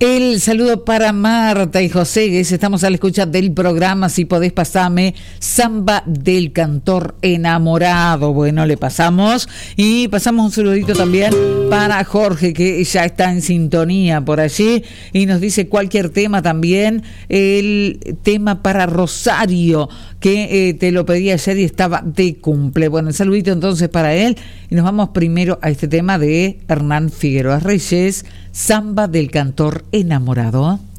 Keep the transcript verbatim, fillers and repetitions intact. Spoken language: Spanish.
El saludo para Marta y José, que estamos a la escucha del programa. Si podés pasarme Samba del Cantor Enamorado. Bueno, le pasamos. Y pasamos un saludito también para Jorge, que ya está en sintonía por allí. Y nos dice cualquier tema también. El tema para Rosario, que eh, te lo pedí ayer y estaba de cumple. Bueno, el saludito entonces para él. Y nos vamos primero a este tema de Hernán Figueroa Reyes, Samba del Cantor Enamorado.